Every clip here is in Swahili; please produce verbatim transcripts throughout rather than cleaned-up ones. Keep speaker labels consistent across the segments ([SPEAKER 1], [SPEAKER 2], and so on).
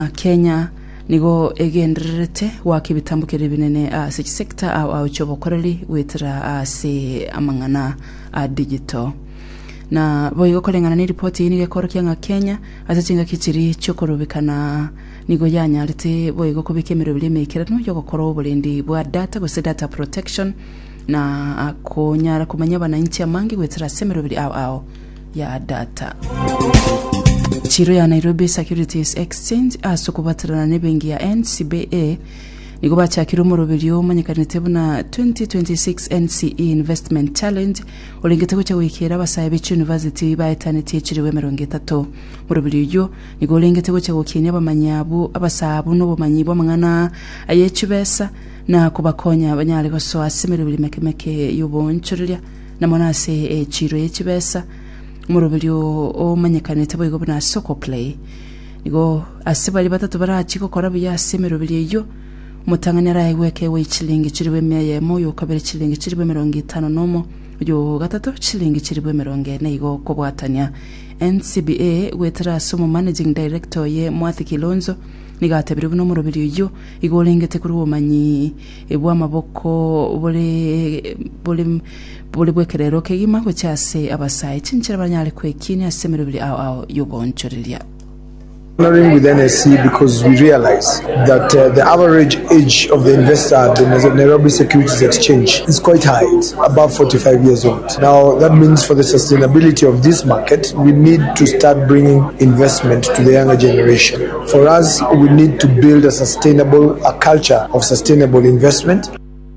[SPEAKER 1] Kenya nigo egenderete wakibitambukire binene uh, such sector au au chobokorali witira uh, se amangana uh, digital na boyo kolengana ni report ini gekorokia nga Kenya atachinga kichiri chokorobekana nigo yanya lite boyo kubikemero bilimekera no yo gukora obulendi bwa data bose data protection na akonyara kumanya bananchi amangi witira semero bili au au ya data. Chiro ya Nairobi Securities Exchange asukubatirana nebengi ya N C B A niko bachakira umurobelyo manyekanite buna twenty twenty-six N C E Investment Challenge olengete cyo wikira basaye bicu university baetanete yechiriwe mirongo itatu murobelyo niko olengete cyo gukenya bamanyabu abasabu no bumanyi bo mangana ayechibesa na kubakonya abanyale goso asimero bilimekemeke yubonchurya na monase e chiro yechibesa murobelyo o manyekanite boyigo buna soko play nigo asibali batatu barachiko korabiya semero bilyo mutanganira yiweke we chilingi chiriwe meye moyo kabere chilingi chiriwe mirongo itanu nomo yo gatatu chilingi chiriwe mirongo ine igo kobwatanya N C B A wetara sumo managing director ye Mwathi Kilonzo nigatebire buno murobelyo igo lengete kuri womanyi ebwa maboko bole bole bole bwekerero kegima ko cyase abasaye cinchira banyale kwekini asemero bili aw aw yobonchorelya.
[SPEAKER 2] With N S C because we realize that uh, the average age of the investor at the Nairobi Securities Exchange is quite high, it's above forty-five years old. Now that means for the sustainability of this market, we need to start bringing investment to the younger generation. For us, we need to build a sustainable, a culture of sustainable investment.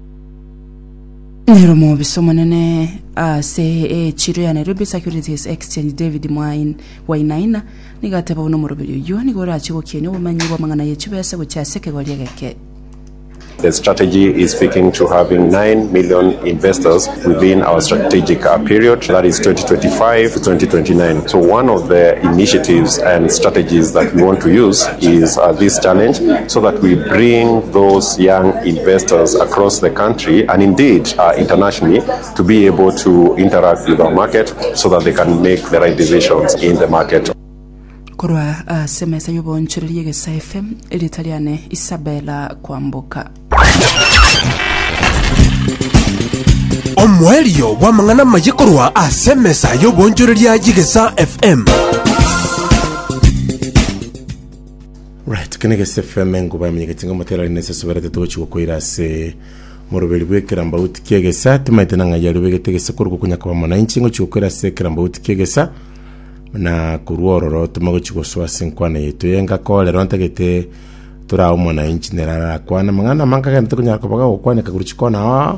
[SPEAKER 1] Niromo bisomonene a se e chiro ya Nairobi Securities Exchange David Mwain Wainaina nigateba uno murobelyo yo nigora chiko kene umanyi bo mangana yechibesa bucyaseke golyegeke.
[SPEAKER 3] The strategy is speaking to having nine million investors within our strategic uh, period, that is twenty twenty-five to twenty twenty-nine. So one of the initiatives and strategies that we want to use is uh, this challenge, so that we bring those young investors across the country and indeed uh, internationally to be able to interact with our market so that they can make the right decisions in the market.
[SPEAKER 1] Korwa uh, semesa yobonchirye gesa F M Italiane Isabella Kwamboka.
[SPEAKER 4] Omwelio wa mangana majikorwa asemesa yobonchirye gesa F M.
[SPEAKER 5] Right, kenege F M nguba mnyegetinga motera nese soberete tochi koira se morobeli bwekera uti kegesa tumaitena ngajalo begetegese kuruko kunyaka mwananchi ngo chukura se keramba uti kegesa na kuruororo tumago chigoswa sinkwana yetu yenga kole rontegete tura umona injinerara kwana mangana manga kanto kunyaka baga okwane kakuruchikona ah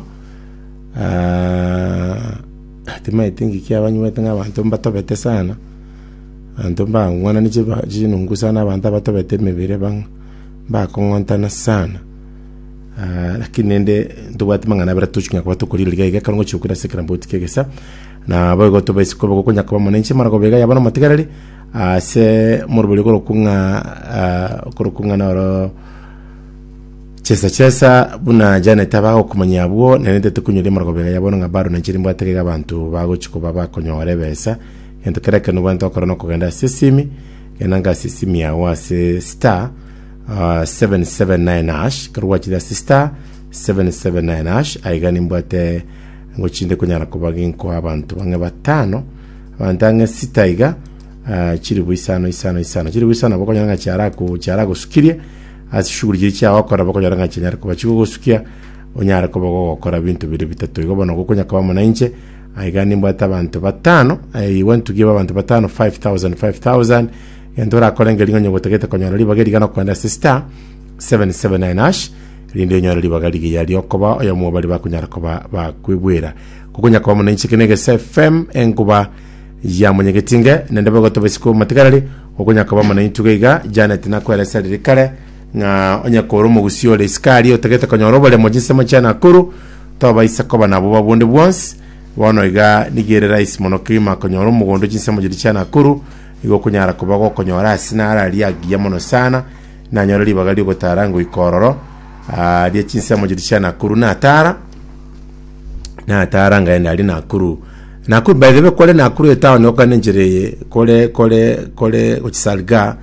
[SPEAKER 5] tima itingi kia banyu wetenga abantu mbatobete sana abantu ba ngwana nije ba jinungu sana abantu batobete mebere bang ba kongontana sana ah lakini ende ndubati mangana baratuchiknya kwa tukuliriga igakango chukura sekera mboti kegesa na bogo to besiko bogo kunya kwa mwananchi marako bega yabana matigarali ase murubuli ko kunga kurukunga na ro chesa chesa buna jane tabaho kumanya bwo nende tukunyure marako bega yabana ngabaro na chirimbo ategeka abantu bago chiko baba konyore besa ento kereka no bantu akora no kugenda sisimi kenanga sisimi ya wase star uh, seven seven nine hash karwa chida star seven seven nine hash aigani mbate ngochinde kunyara kubagin ko abantu bange batano abantange sitaiga uh, chiri buisano isano isano chiri buisano bako nyanga cyara ku cyara gusukirie asishuri giri cyaho akora bako nyanga cyanyara kuba cyo gusukia onyara ko bako gukora bintu biri bitatu igobona ko kunya kwa munanche aigani mbata abantu batano I want to give abantu batano five thousand five thousand endora kolengeli ngonyo gotegeta konyara libageri gana kwenda sister seven seven nine hash rinde nyara libagali yali okoba oyo mubali bakunyara ko ba kwibwera kukunya kwa munanchi kenege F M enkuba ya munyegetinge nende bago tobesiko matigarali okunya kwa munanchi tugeiga Janet na kwela sari kale nga onya koro mugusio le skali otegeta konyoro bale mojise machana kuru toba isakoba nabo babundi bwonse wono iga nigere rice monokima konyoro mugondo jinse mojiri chana kuru igo kunyara ko bago konyora sinara ali agiya mono sana na nyoro libagali go tarango ikororo ah dia chinsa mojiri chana kuru na tara na tara ngaenda ali na kuru na kuru by the way kole na kuru etawo nyoka nenjere kole kole kole uchisalga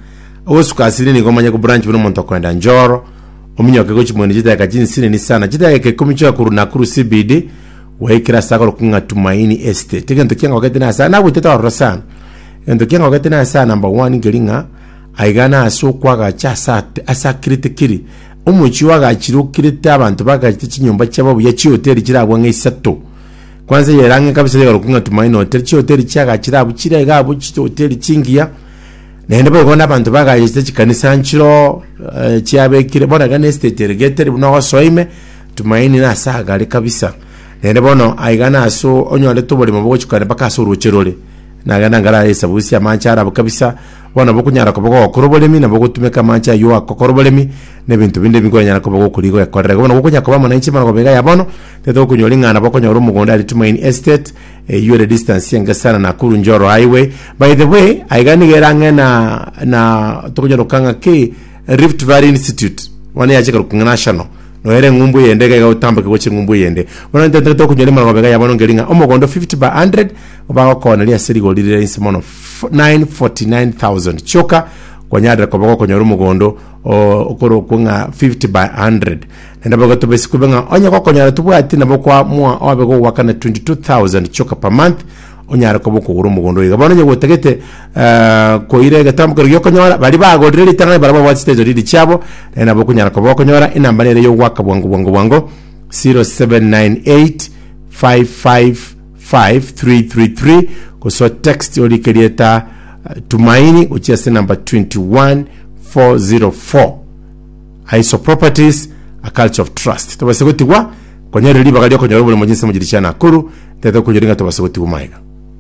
[SPEAKER 5] osuka asili ni komanya ku branch buno monto kwenda Njoro omunyoke ko chimwene jitaka jinsini ni sana jitaka ke komicho kuru Nakuru C B D waikira sako kunga Tumaini Estate tegento kyenga wakati na sana buteta rosan endo kyenga wakati na sana number one ngelinga aigana aso kwaga cha sate asa kritikiri umuchi waga chirukirita abantu bagaje chinyumba cyabo ya chi hotel kirabwa nk'isato kwanza yerange kabisa yero kunga Tumaini hotel chi hotel cyaga kirabu kirega bu chi hotel kingiya nende bwo abantu bagaje chikanisa nchiro cyabe kire bona gane estate regeter buno wasoime Tumaini na saga ali kabisa nende bono aigana aso onyole tubuli mabwo chikane baka so rucherole nagana ngara esabusi amanchara kabisa bona bokunyara ko boko korobolemi na boko tumeka mancha yo akokorobolemi ne bintu binde bingonyana ko boko kuligo yakorera bona bokunya ko bamana inchi mana ko bega yabono teto kunyolingana boko nyoro mugonda ali Tumaini Estate e yure distance yenga sana na Nakuru Njoro highway. By the way aigani geranga na na tokonyoro kanga ke Rift Valley Institute wane yaje ko national no ere ngumbu yende ga utambake ko ngumbu yende bona ndende to kunyole mana ko bega yabono ngelinga omugondo fifty by one hundred obaga kona lia sirigo lile insimano nine forty-nine thousand choka kwa nyadra kwa bako kwenye rumugondo okoro kunga fifty by one hundred nenda bako tubesi kubenga onya kwa kwenye ratubu ati na bako mua owa bako wakana twenty-two thousand choka per month onyara kwa bako rumugondo iga bano nye wotakete uh, kwa ire gatamu kero yoko nyora bali bago drili tanga baraba watstezo lili chabo nenda bako nyara kwa bako nyora inambane yo waka wangu wangu wangu zero seven nine eight five five five three three three kuswa text yoli kerieta uh, Tumaini uchiase number twenty-one four oh four Aiso Properties, a culture of trust. Tobasekuti wa kwenye liba kalio kwenye robo mojinsa mojirishana Nakuru teto kujiringa tobasekuti umaiga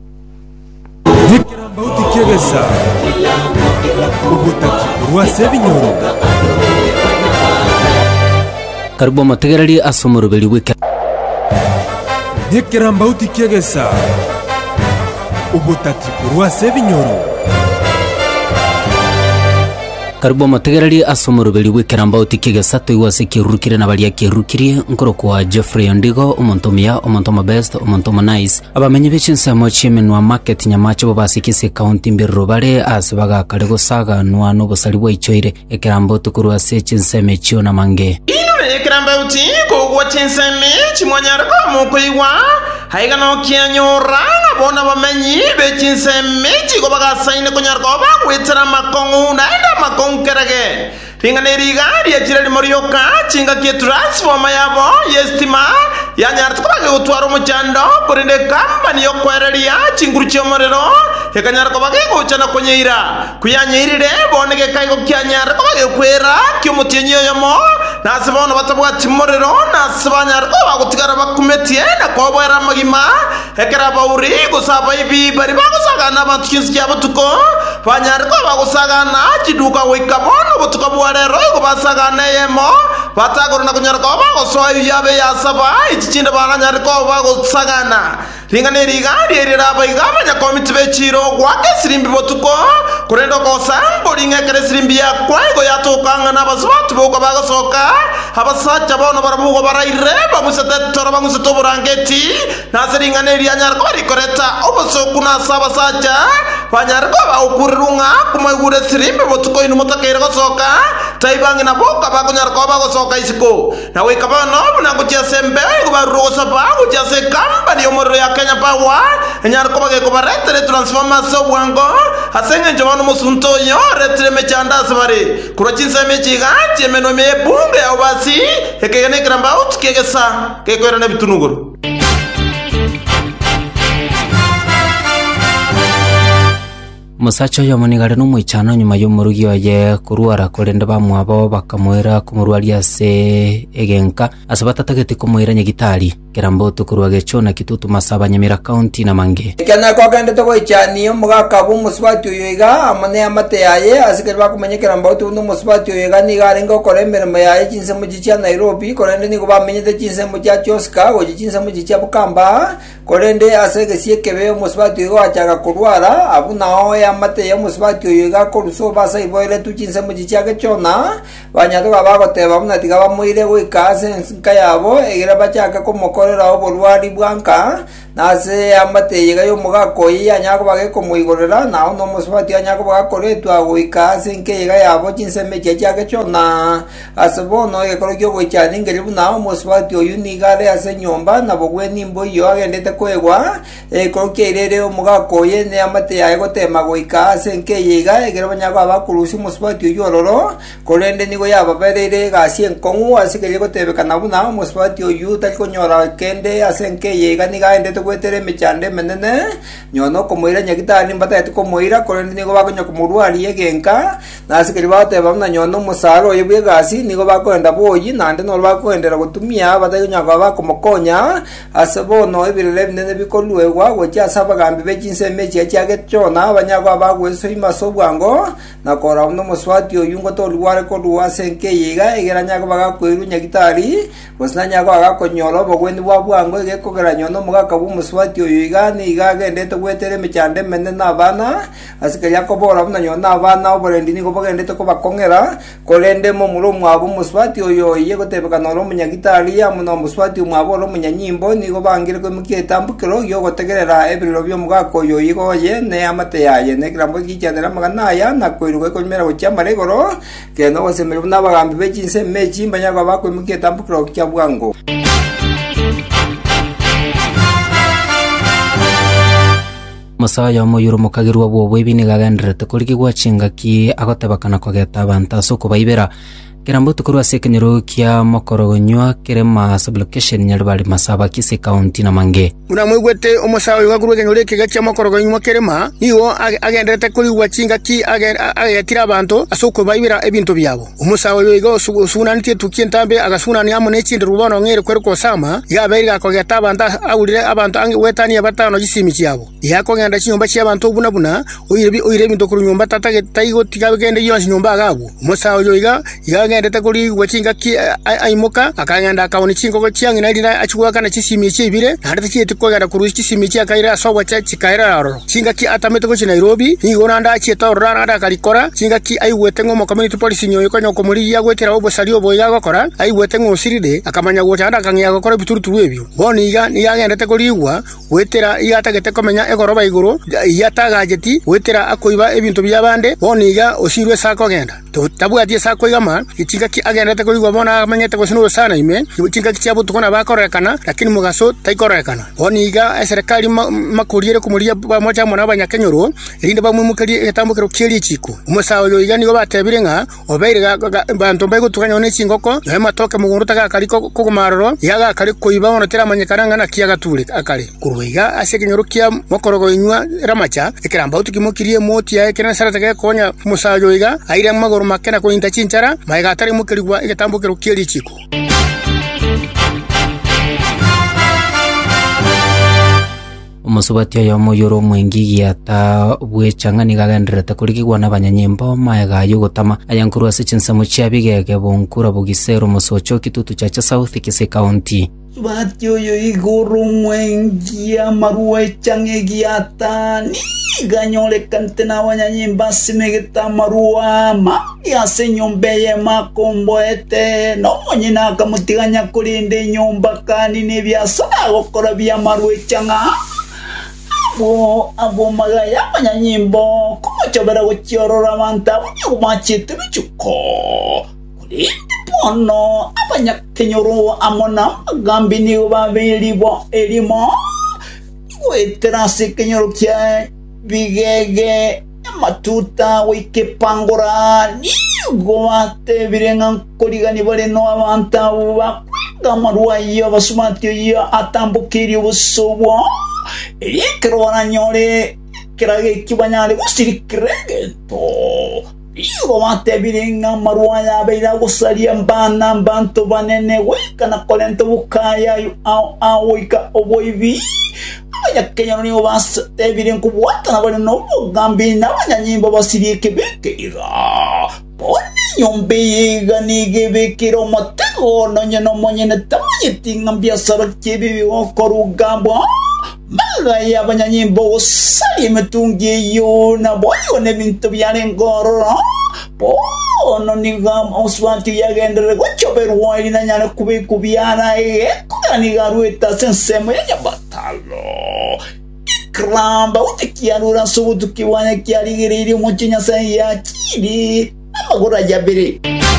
[SPEAKER 4] Nikiramba utikegesa ubutaki urwa sebinyoro
[SPEAKER 6] Karibu mategerali asomorobeli wika
[SPEAKER 4] Nikiramba utikegesa ubutaki urwa sebinyoro
[SPEAKER 6] Karibu mategerali asomorobeli wikiramba utikegesa toiwase kirukire na bali yakirukirie nkoro kwa Jeffrey Ondigo omontomia omontoma best omontoma nice abamenye bechinsa mochimen wa market nyamacho babasikise county mbirro bare asibaga karego saga nwa no bosali bwaichoire ekiramba utukurwa sechinsa mechio na mange
[SPEAKER 7] ekiramba uti ko gwachinsa mechi mwanyarko mukoiwa haiga no kianyora bona bamenyi bechinsa mechi ko bagasaine kunyarko ba kwetera makongu naenda makongu kerege tingane rigari ya jirali morioka chinga ke transformer yabo yestima yanyarko bage utwaro muchando kurinde company yo kwereria chinguru chomorero ekanyarko bage kuchana konyeira kuyanyirire bonege kaigo kyanyarko bage kwera kyomutenyo yomo nasibona batabwa timorero nasibanyarko bagutigara bakumetie na kobwera magima ekera bauri gusaba ibi bari bagusagana abantu kinsi cyabatuko banyarko bagusagana kiduka wikabono butuko bwarero kubasagana yemo batagorona kunyarko bagosoya yabe yasaba ikinda baranyarko bagusagana ringane rigari erira baigabanya komite bechiro gwake sirimbi botuko kurendo kosambo ringekere sirimbi ya kwaigo yatokanga nabazwatu boko bagasoka abasacha bono barabugo baraireba musetetoro bamusetoburanketi naseringane ryanyarko rikoreta obosoku nasaba sacha banyarko baukurirunga kumagure sirimbi botuko inu motakere gosoka taibangi na boka bakunyarko bagosoka isiko na wekabano bunangutia sembe kubarugo sababu jase company omoro ya Kenya Power nyarko bage ko barete transformation bwango asenge njomano musunto yo retre mechanda sabare kurachinsa mechiga chemeno me bunge obasi ekegene kramba out kegesa kekwera na bitunugoro
[SPEAKER 6] Musacho ya monigare no mwichano nyuma yo murugi oye kuruara kurende bamwabo bakamwera kumurwalia se egenka asabatatagete kumwera nyagitari kerambo tukurwa gechona kitutu masaba nyamira county na mange
[SPEAKER 8] kana ko kende to ichani mugaka bu musbati yoiga amane amate yaye asikere bakumenye kerambo tu no musbati yoiga ni garengo koremere mayaye chinse mujicha Nairobi korende ni kubamenye de chinse mujicha Choska o chinse mujicha Bukamba korende asege siekebe musbati yoiga achaga kurwara abunao ya mate ya musbati yoiga koruso basa iboire tu chinse mujicha gechona banyado babagoteba munatiga bamuire gwikase nkayabo egera bachaka komoko gokorera oborwari bwanka nase amate yiga yo mugako iya nyako bage komuigorera naho no musubati anyako bagakoretwa goika ase nke yiga yabo chinseme cyake cyona asabo no gekoro cyo goichani ngeri naho musubati oyu nigare ase nyomba nabo gwe nimbo yo agendete kwegwa ekoro kerere omugako ye ne amate yaye gotema goika ase nke yiga egero banyako abakurusi musubati oyu ororo korende nigo yababerere gasi enkongu asikere gotebekana buna musubati oyu takonyora kende ase nke yiga niga endete gwetere michande menene nyono komoira nyagitani mbata yati komoira korende nigo bakonya kumurwari yegenka nasikiri bateba mna nyono musaro yebwe gasi nigo bakoenda boyi nande no bakoendera gutumia batayonya kwa komokonya asabo no ebirele binene bikolwewa gocha saba gambi bechinse mechi cyage cyona abanyagwa bagweso imaso bwango nakora uno muswati oyungo to luware ko luwasenke yiga egeranya bagakweru nyagitari bosnanya kwa gakonyoro bogwendi bwa bwango egekogera nyono mugaka muswati oyiga ni igagendete gwetere michande mende nabana asikari yakobora buna nyona abana oborendi ni gobagendete ko bakongera kolende mo mulo mwabo muswati oyo iye gotebeka noro munyagitari ya muno muswati mwabo ro munyanyimbo ni gobangire ko muketambukiro yo gotegerera ebiriro byo mugako yo yigo ye ne amate yaye ne grambo gicyanera magana ya nakwiruwe ko mera gocyamaregoro keno gosemera n'abagambi bechinse mechi mbanyagwa bakwe muketambukiro cyabwango
[SPEAKER 6] Masaya moyuro mukagirwa bwo bwebini gagandirete kuliki gwachinga ki agotebakana kogeta abantu asoko bayibera kirambo tukurwa sekenyero kya mokorogonywa kirema sublocation nyaribali masaba kise county na mange
[SPEAKER 9] unamwegwete omusawo yagurwe kenyore kega kya mokorogonywa kirema niwo agendete kuri gwachinga ki agetira abantu asoko bayibera ebintu byabo omusawo yoigo sunanite tukientambe agasunani amone chinde rubono ngere kwerko sama yaberiga kogeta abantu awulire abantu angi wetani abatano gisimi cyabo yako ngenda chinyomba cy'abantu buna buna oyire oyire bintu kuri nyomba tatage tayigo tigabegende yonse nyomba agabo omusawo yoiga ndete kuri wachinga ki aimoka akagenda akawoni chingo ko cyangi nalira achugwa kana chisimi chibire ndate chiti kogera kuri chisimi cyakaira sowa cha chikaira ro chinga ki atamete ko Nairobi ngona nda chita rara nda kalikora chinga ki aiwete ngo community policy nyoyo ko nyoko muri ya gwetera obo sali obo ya gokora aiwete ngo siride akamanya gota nda kangiya gokora bituruturu ebyo boniga ni yagendete kuri igwa wetera yatagete komenya egoroba iguru yatagajeti wetera akoiba ebintu byabande boniga osirwe sako genda tabwa tie sako igama chinga ki agendete kuri gwabona amanyete ko sinu sana ime chinga ki cyabo tukona bakorekana lakini mugaso taikorekana boniga serikali makuriere kumuriya bamoja mona abanyakenyoro rinde bamumukari etambukiro kiri chiko umusawo yo igani go batebire nga obeire bantu mbaye gutukanya one chingoko yo matoke muguru taka kaliko kugumaroro yaga kali koiba ono tera manyekaranga na kiyaga tule akale kuruiga asekenyoro kya mokorogo inywa ramacha ekiramba utukimukirie moti ya ekena sarata konya umusawo yo iga aire magoro makena ko intachinchara maiga atari mukirigwa egetambukiro kiri chiko
[SPEAKER 6] Omusubati ya moyoro mwengi yata bwechangani gagandirete kulikigwa n'abanyanyembo maega yo gutama ayankuru asichinsa mu cyabigege bonkura bugisero musocho kitutu cha South Kise County
[SPEAKER 10] Subati yo iguru mwengi amaruwe change yata ni ganyole kantena wanyanyimba simegeta maruwa ma ya senyombeye makombo ete no nyina kamutiganya kulinde nyumba kani ne byasa gokora bya maruwe changa abo abo magaya abanyanyimbo kumachobera gucyorora manta kumachite bicuko kuri pono abanyakenyoro amona gambi ni babiri bo elimo wetrase kenyoro kya bigege matuta wike pangora ni goate birenga korigani bare no abanta bakwiga maruwa yo basumati yo atambukiri busobo Ikirwana nyore kirage kibanyale gusirikregeto iyo mate birenga maruaya beira gusaria mbana mbanto banene wekana kolento bukaya au au ika oboivi abanyakenya ni obas tebiren kubwata nabone no gambi nabanyanyimbo basirike bekira boni nyombe yiga nigebekiro matego nonye no monyene tayitinga mbiasara kibi okorugamba Magaya abanyanyimbo sali metungi yo na boyo ne bintu byane ngoro po ono niga oswanti yagendere gochoberwa ina nyana kubi kubiana e kugani garueta sensemo yabatalo kramba utikianura subutu kiwanya kialigiriri umucinya saya kiri amagura jabiri.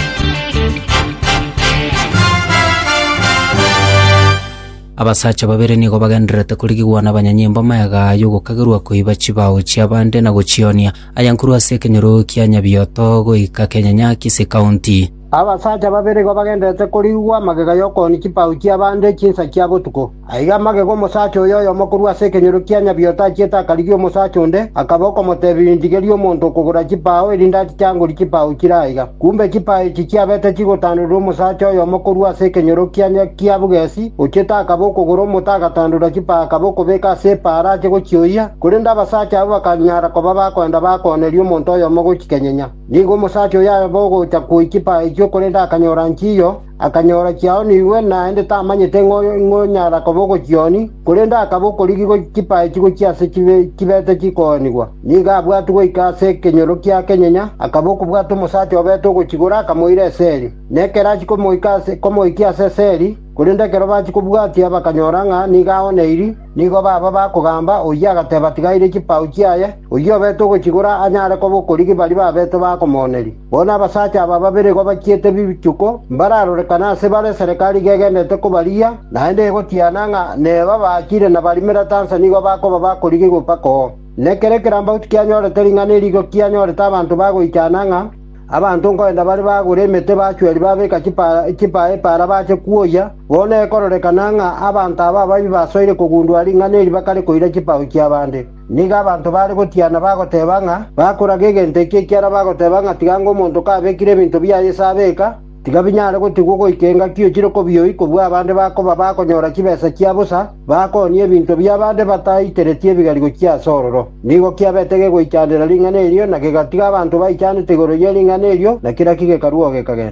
[SPEAKER 6] Abasacha babere nigo bagenderete kurigirwa n'abanyanyimbo mayaga yo gukagirwa kuiba kibao cy'abande na gucionia ayankuru asekenyero kya Nyabioto goika Kenya Nyakise County.
[SPEAKER 11] Abasacha babere go bagendete kurigwa magega yoko ni kipau cy'abande kinsa kya butuko aiga magego musacha oyo yo mukuru asekenyero kya Nyabioto cyeta kaligyo musacha onde akaboko motebindigerio muntu kugura kipau irinda cyanguri kipau kiraiga kumbe kipau kikyabete kigotanurwa musacha oyo mukuru asekenyero kya kya bugesi uketa akaboko goro mutagatandura kipau akaboko beka separa cyo kyoya kurinda abasacha abo bakanyara ko babakwenda bakonerio muntu oyo mugo kikenyenya nigo musacha oyo bogo takuikipa icyo kurenda akanyora nkiyo akanyora kyao niwe na ende tamanyete ngo nyara koboko kyoni kurenda akaboko ligigo kipae kiko kyase kibe kibete kikonigwa niga bwatu go ikase kenyoro kya Kenyenya akaboko bwatu musati obeto go kigura akamoire seri nekera kiko moikase komo ikiase seri kurenda kero bachi kubwati abakanyoranga niga oneiri nigo baba bakugamba oya gateba tigaire kipau kyaye oyo beto go kigura anyara koboko ligi bali babeto bakomoneri bona abasacha aba babere go bakiete bibichuko mbararo kana se bale serikali gegenete kubalia naende gotiananga ne babakire na balimera Tanzania go bako bakoligi go pako nekere keramba utkianyore teringane ligo kianyore tabantu bago ikananga abantu ngoenda bali bagure mete bachweli babeka kipa kipa para bache kuoya bone kororekananga abantu aba babi basoire kugundwa lingane libakale koira kipa kyabande niga abantu bali gotiana bagotebanga bakora gegente kikyara bagotebanga tigango muntu kabekire bintu byaye sabeka tigabinyare gutigugo ikenga kiyo kiro ko biyo ikubwa abande bako babakonyora kibesa kyabusa bakonie ebintu byabande batayiteretie bigarigo kya sororo nigo kyabetege goicandira lingane elio na kigatiga abantu baicane tegoro ye lingane elio na kira kige karuo gekagera.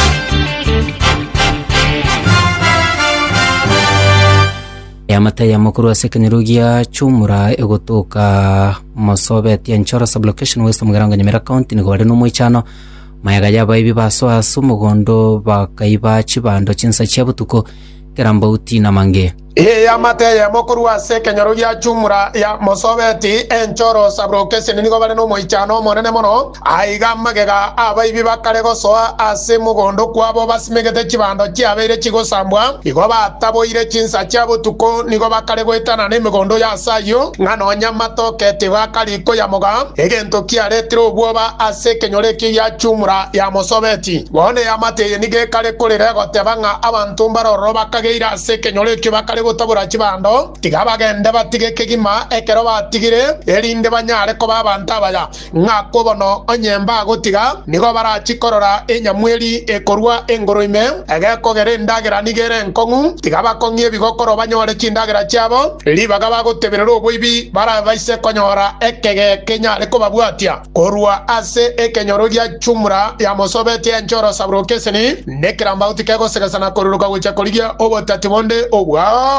[SPEAKER 6] Yamata ya mukuru asekenyero gya Chumura egotoka Mosobeti Enchoro sublocation West Mugaranga Nyamira County nigo bari no muichano mayaga yaba ibi baso asu mugondo bakaiba chibando chinsa cyabutuko kerambauti na mange.
[SPEAKER 12] He yamate ya mukuru wa sekenyero ya Chumura ya Mosobeti Enchoro sublocation nigo bari no muichano monene mono aiga magega aba ibi bakare gosoa ase mugondo kwabo basimegete chibando cyabere kigosambwa igo bataboire chinsa cyabutuko nigo bakare goitana ne migondo ya sayo ngano nyamato kete bakariko ya moga egento kiaretiro bwoba ase kenyore ki ya Chumura ya Mosobeti bone yamate nige kare kolere gotebanga abantu mbaroro bakageira ase kenyore ki bakare gotabura kibando tigabagende batige kegima ekero batigire erinde banyare ko babanta baya ngako bono onyemba gotiga nigo barachikorora enyamweli ekorwa engoroime egeko gerendagera nigere nkongu tigabakongie bigokoro banyore kindagera cyabo libaga bagoteberero obuibi barabaise konyora ekege kenyare ko babwatia korwa ase ekenyoro ya Chumura ya Mosobeti Enchoro sabrokeseni nekiramba utikego segasana koruruka gucha koligia obotatibonde obwa.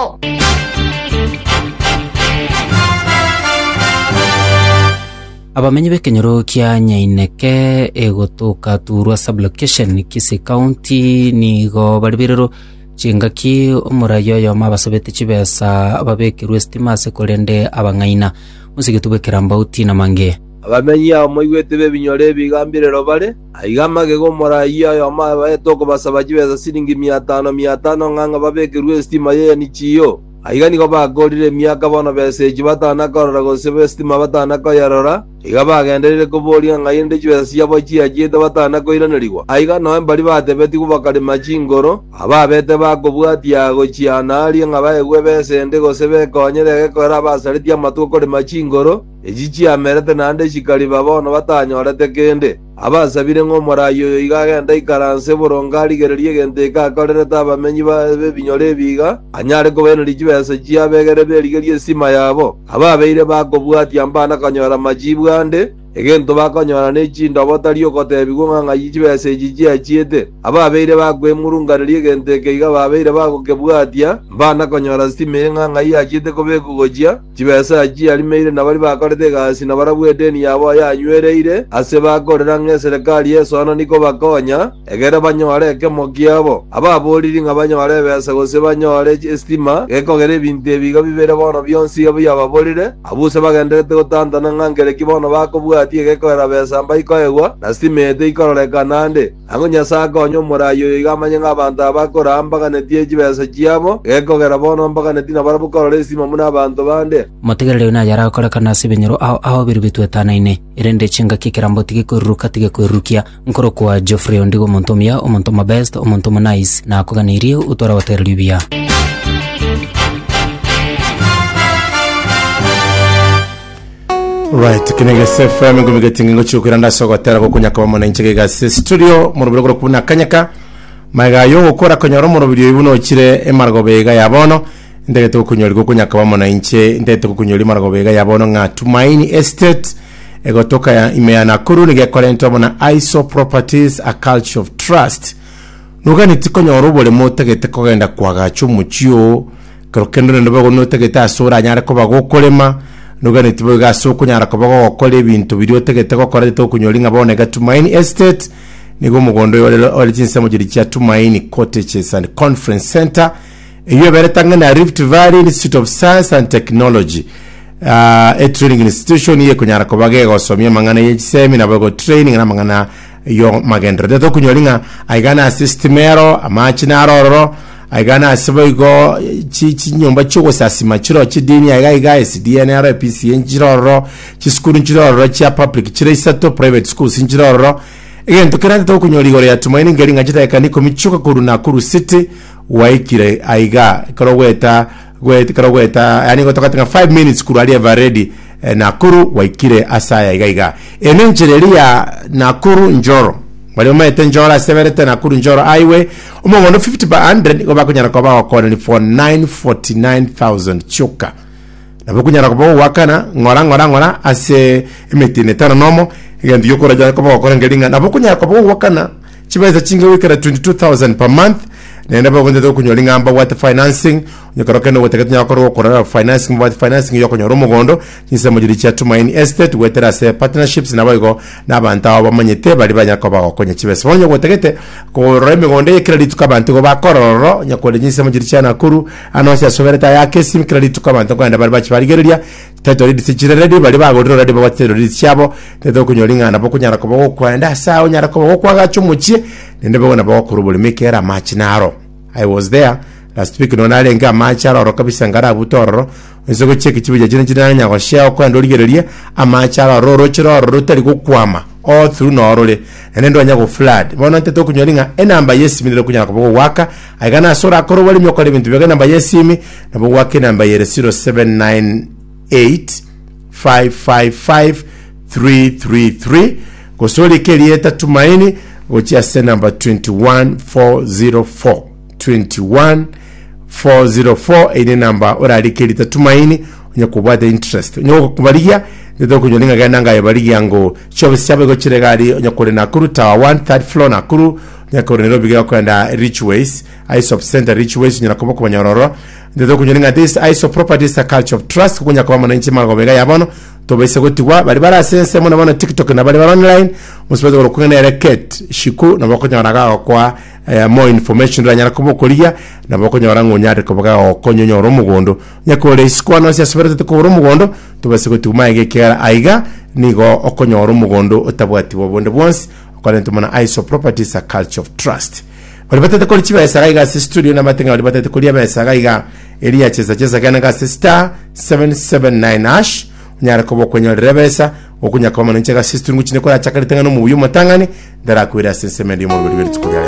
[SPEAKER 6] Abamenyi bekenyoro kya Nyaineke egotoka turwa sublocation Kise County nigo baribirero chingaki omurayo yo mabasobete chibesa ababekirwe stimase kolende abangaina musigitube kirambauti na mange.
[SPEAKER 13] Abamenyi amoigwete bebinyore bigambirero bare aigamage gomora iya yo mabaetoko basaba chibesa siringi mia tano mia tano nganga babekirwe stima ye ni chiyo aigani ko bagorire miaka bono beseji batana korora gosebe stima batana ko yarora iga bagenderere ko boria ngainde chibesa cyabo chiagite batana ko iranirigwa aiga no mbari batebeti kubakare machingoro ababete bakobwatia gochiana ali ngabaegwe besende gosebe konyere gekora basaritia matuko kore machingoro ejichi amerete nande shikali babono batanyorete kende abasabire ngo morayo igagenda ikaranse borongari gererie gente ka korere tabamenyi ba binyore biga anyare ko beno lijibesa chiabegere berigerie sima yabo ababeire bakobwatia mbana kanyora majibu ande egento bakonyora ne chindo botari okotebi ng'ang'a yichibesa echichi achiete ababeire bakwemurunganirie egento ekeiga babeire bagokebwatia mbana konyora stima ng'ang'a yachiete kobekugochia chibesa achi alimeire nabari bakorete egasi nabarabwa edeni yabo yanywereire ase bakorera ng'a eserikali esono niko bakonya egere banyore ekemo kiabo ababoriri ng'a banyore ebesa gose banyore estima gekogera ebinto ebiga bibere bono bionsi abo yababorire abuse bagenderete gotantana ng'angere kibono bakobwatie gekogera besa mbaikoegwa na stima ete ikororekana nde ang'o nyasaye akonya omorayi iga amanye ng'abanto abakora mbaganetie echibesa chiabo gekogera bono mbaganetie nabara bokorora estima muna abanto bande
[SPEAKER 6] motegerere na yara korekana ase benyoro aho aho biru bitwetanaine irende chinga kikerambo tige kwiruka tige kwirukia nkoro kwa Geoffrey Ondigo montomia omontoma best omontoma nice na kuganirie utora watereri bia.
[SPEAKER 5] Right, kinege F M ngumige tingingo chukira ndasogo tera ko kunyaka wa mona inchege ga studio mu rubiro ko kuna kanyaka maiga yo gukora konyoro mu rubiro ibuno kire emargo bega yabono ndege to kunyori ko kunyaka wa mona inche ndege to kunyori margo bega yabono nga Tumaini Estate egotoka ya imea Nakuru nige kolento mona Iso Properties a Culture of Trust nugani tikonyoro bole motegete kogenda kwaga chumuchio krokendo ndo no tegete asura nyare ko bagokolema nugani tibo gaso kunyara ko bago okole ibintu biri otegete ko kora to kunyoringa bone ga Tumaini Estate nigo mugondo yo ole chinsemo jiri cha Tumaini Cottages and Conference Center iyo beretanga na Rift Valley Institute of Science and Technology uh, a training institution ye kunyara ko bage go somye mangana ye seminar bago training na mangana yo magendra to kunyoringa aigana systemero amachinaro ro aigana asiboigo chi chi nyomba cyo sasima chiro chidini aiga guys D N R P C njiroro chi school njiroro cha public chire isato private schools njiroro again tukirande to kunyorigo ya Tumaini ngeri ngachita yakaniko michuka kuru Nakuru city waikire aiga koroweta gweta koroweta yani gotoka tinga five minutes kuru ali ready eh, Nakuru waikire asaya aiga aiga enenjereria Nakuru njoro bali umete njora severete Nakuru njoro highway umongono fifty by one hundred go bakunyara ko ba okone for nine forty-nine thousand chuka na bakunyara ko wakana ngora ngora ngora ase emetine tano nomo igandi yokora jana ko ba okone ngelinga na bakunyara ko wakana chibeza chinga wikera twenty-two thousand per month nenda bagonde to kunyolinga amba what financing nyokorokeno wotekete nyakoro okora financing what financing yokonyoro mugondo chinsemo jiri cha Tumaini Estate wetera se partnerships na bago na banta abamanyete bali banyako ba okonye chibese bonyo wotekete ko reme gonde credit kabantu go bakororo nyakole chinsemo jiri cha Nakuru anonse sovereta yake sim credit kabantu ko enda bali bachibarigeria teto ridi sichireredi bali bagodro redi babatero ridi chabo teto kunyolinga na bokunyara ko bo kwenda sawo nyara ko bo kwaga chumuchie nende bagona ba kurubuli mekera machinaro. I was there last week no nalenga macharo ro kabisa ngara butoro nzo go check chibija jina jina nya go share ko ndoligereria amacharo ro ro chiro ro tari kukwama all through no role nendo anya go flood bona nteto kunyolinga enamba yesimi ndero kunyara ko waka agana sora ko wali myokole bintu bega namba yesimi nabo wake namba yere zero seven nine eight five five five three three three ko soli kelieta Tumaini which is number twenty-one four oh four twenty-one four oh four ine number orali kelita Tumaini nyakubada interest nyoko kubaliya ndeto kunyolinga gana nga yabaliya ngo chobe syabe go chiregali nyakole Nakuru Tower one third floor Nakuru nyakole Nairobi ga kwenda Richways Iso Center Richways nyakoma ko banyororo ndeto kunyolinga this Iso Properties a Culture of Trust kunya kwa mananchi margo bega yabono to bese gotiwa bali bara sense mona bana TikTok na bali bara online musipeze ko kugenda reket shiku na bako nyaraga kwa uh, more information ranya ko kolia na bako nyara ngonyare ko baga okonyonyo ro mugondo nyakole iskwana sia soberete ko ro mugondo to bese gotiwa ige kera aiga nigo okonyo ro mugondo otabwati bobonde bonse okalento mana Iso Properties a Culture of Trust bali batete ko lichiba esagaiga studio na matenga bali batete ko liaba esagaiga elia cheza cheza kana ga star seven seven nine hash nyara ko bokonyo rebesa okunya ko manenchega system nguchine ko achakalitanga no mu yuma tangani ndara kwira sense mendi mu bibiri tukuri